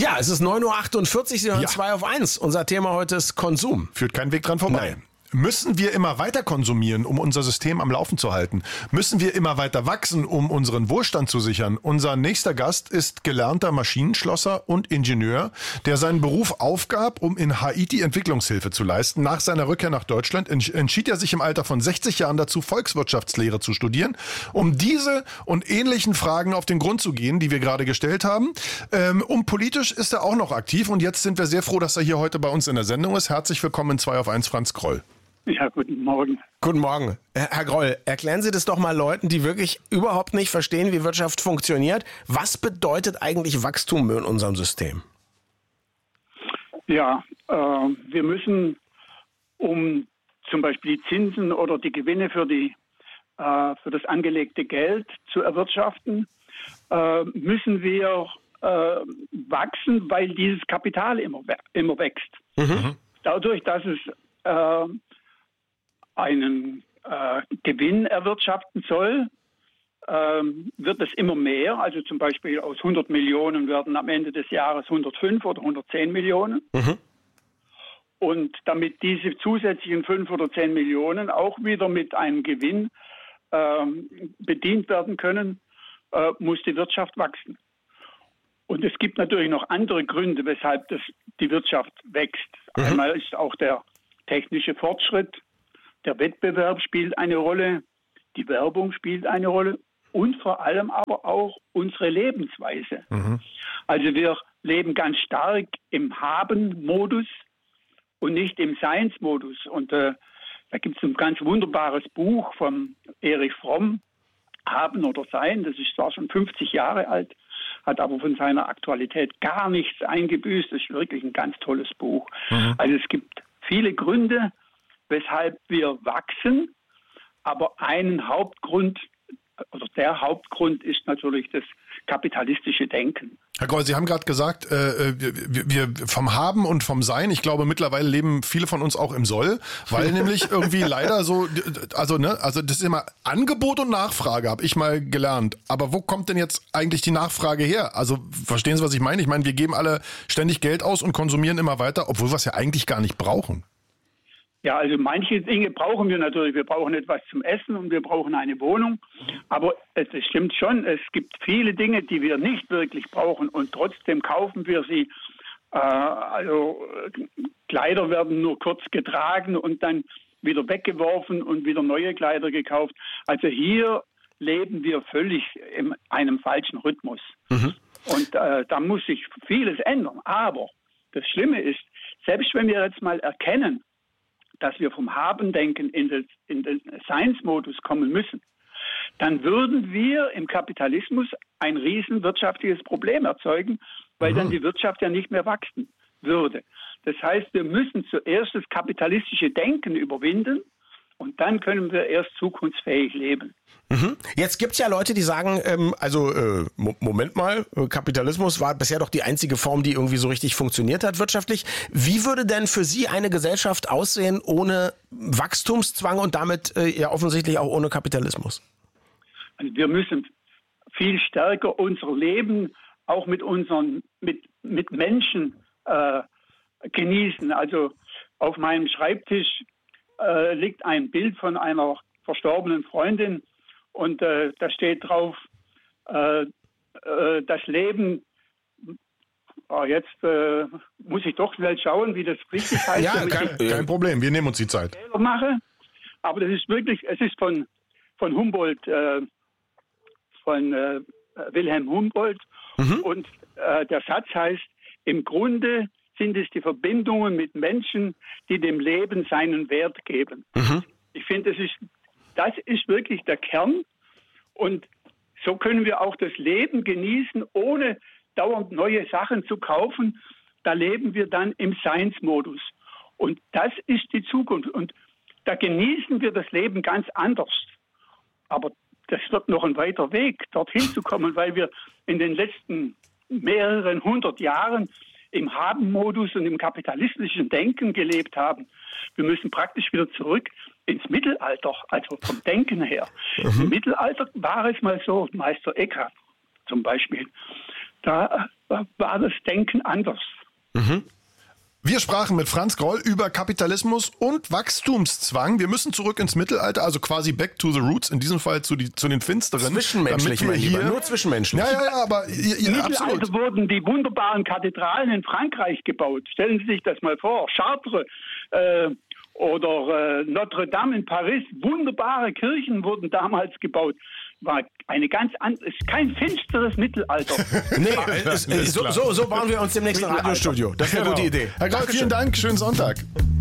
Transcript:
Ja, es ist 9.48 Uhr, Sie hören 2 auf 1. Unser Thema heute ist Konsum. Führt kein Weg dran vorbei. Nein. Müssen wir immer weiter konsumieren, um unser System am Laufen zu halten? Müssen wir immer weiter wachsen, um unseren Wohlstand zu sichern? Unser nächster Gast ist gelernter Maschinenschlosser und Ingenieur, der seinen Beruf aufgab, um in Haiti Entwicklungshilfe zu leisten. Nach seiner Rückkehr nach Deutschland entschied er sich im Alter von 60 Jahren dazu, Volkswirtschaftslehre zu studieren, um diese und ähnlichen Fragen auf den Grund zu gehen, die wir gerade gestellt haben. Politisch ist er auch noch aktiv und jetzt sind wir sehr froh, dass er hier heute bei uns in der Sendung ist. Herzlich willkommen in 2 auf 1, Franz Groll. Ja, guten Morgen. Guten Morgen. Herr Groll, erklären Sie das doch mal Leuten, die wirklich überhaupt nicht verstehen, wie Wirtschaft funktioniert. Was bedeutet eigentlich Wachstum in unserem System? Ja, wir müssen, um zum Beispiel die Zinsen oder die Gewinne für das angelegte Geld zu erwirtschaften, müssen wir wachsen, weil dieses Kapital immer wächst. Mhm. Dadurch, dass es einen Gewinn erwirtschaften soll, wird es immer mehr. Also zum Beispiel aus 100 Millionen werden am Ende des Jahres 105 oder 110 Millionen. Mhm. Und damit diese zusätzlichen 5 oder 10 Millionen auch wieder mit einem Gewinn bedient werden können, muss die Wirtschaft wachsen. Und es gibt natürlich noch andere Gründe, weshalb die Wirtschaft wächst. Mhm. Einmal ist auch der technische Fortschritt, der Wettbewerb spielt eine Rolle, die Werbung spielt eine Rolle und vor allem aber auch unsere Lebensweise. Mhm. Also wir leben ganz stark im Haben-Modus und nicht im Seinsmodus. Und da gibt es ein ganz wunderbares Buch von Erich Fromm, Haben oder Sein. Das ist zwar schon 50 Jahre alt, hat aber von seiner Aktualität gar nichts eingebüßt. Das ist wirklich ein ganz tolles Buch. Mhm. Also es gibt viele Gründe, weshalb wir wachsen, aber der Hauptgrund ist natürlich das kapitalistische Denken. Herr Groll, Sie haben gerade gesagt, wir vom Haben und vom Sein, ich glaube mittlerweile leben viele von uns auch im Soll, weil nämlich irgendwie leider so, also das ist immer Angebot und Nachfrage, habe ich mal gelernt. Aber wo kommt denn jetzt eigentlich die Nachfrage her? Also verstehen Sie, was ich meine? Ich meine, wir geben alle ständig Geld aus und konsumieren immer weiter, obwohl wir es ja eigentlich gar nicht brauchen. Ja, also manche Dinge brauchen wir natürlich. Wir brauchen etwas zum Essen und wir brauchen eine Wohnung. Aber es stimmt schon, es gibt viele Dinge, die wir nicht wirklich brauchen und trotzdem kaufen wir sie. Kleider werden nur kurz getragen und dann wieder weggeworfen und wieder neue Kleider gekauft. Also hier leben wir völlig in einem falschen Rhythmus. Mhm. Und da muss sich vieles ändern. Aber das Schlimme ist, selbst wenn wir jetzt mal erkennen, dass wir vom Haben-Denken in den Seinsmodus kommen müssen, dann würden wir im Kapitalismus ein riesen wirtschaftliches Problem erzeugen, weil dann die Wirtschaft ja nicht mehr wachsen würde. Das heißt, wir müssen zuerst das kapitalistische Denken überwinden und dann können wir erst zukunftsfähig leben. Mhm. Jetzt gibt's ja Leute, die sagen, Moment mal, Kapitalismus war bisher doch die einzige Form, die irgendwie so richtig funktioniert hat wirtschaftlich. Wie würde denn für Sie eine Gesellschaft aussehen ohne Wachstumszwang und damit ja offensichtlich auch ohne Kapitalismus? Also wir müssen viel stärker unser Leben auch mit Menschen genießen. Also auf meinem Schreibtisch liegt ein Bild von einer verstorbenen Freundin und da steht drauf, das Leben, jetzt muss ich doch schnell schauen, wie das richtig heißt. Ja, kein Problem, wir nehmen uns die Zeit. Aber das ist wirklich, es ist von Humboldt, von Wilhelm Humboldt und der Satz heißt, im Grunde sind es die Verbindungen mit Menschen, die dem Leben seinen Wert geben. Mhm. Ich finde, das ist wirklich der Kern. Und so können wir auch das Leben genießen, ohne dauernd neue Sachen zu kaufen. Da leben wir dann im Seinsmodus. Und das ist die Zukunft. Und da genießen wir das Leben ganz anders. Aber das wird noch ein weiter Weg, dorthin zu kommen, weil wir in den letzten mehreren 100 Jahren im Haben-Modus und im kapitalistischen Denken gelebt haben. Wir müssen praktisch wieder zurück ins Mittelalter, also vom Denken her. Im Mittelalter war es mal so, Meister Eckhart zum Beispiel, da war das Denken anders. Wir sprachen mit Franz Groll über Kapitalismus und Wachstumszwang. Wir müssen zurück ins Mittelalter, also quasi back to the roots, in diesem Fall zu den Finsteren. Zwischenmenschlich, damit wir hier nur zwischenmenschlich. Ja, aber Im Mittelalter wurden die wunderbaren Kathedralen in Frankreich gebaut. Stellen Sie sich das mal vor. Chartres oder Notre Dame in Paris. Wunderbare Kirchen wurden damals gebaut. War eine ganz andere, ist kein finsteres Mittelalter. Nee, so bauen wir uns demnächst ein Radiostudio. Das ist eine gute Idee. Herr Groll, vielen Dank, schönen Sonntag.